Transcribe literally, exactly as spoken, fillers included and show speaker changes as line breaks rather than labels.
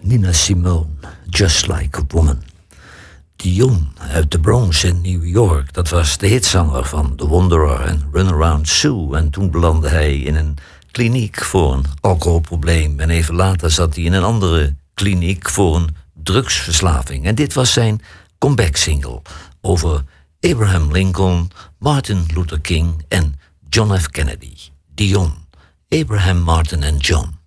Nina Simone, Just Like a Woman. Dion uit de Bronx in New York, dat was de hitzanger van The Wanderer en Runaround Sue. En toen belandde hij in een kliniek voor een alcoholprobleem. En even later zat hij in een andere kliniek voor een drugsverslaving. En dit was zijn comeback-single over Abraham Lincoln, Martin Luther King en John F. Kennedy. Dion, Abraham, Martin en John.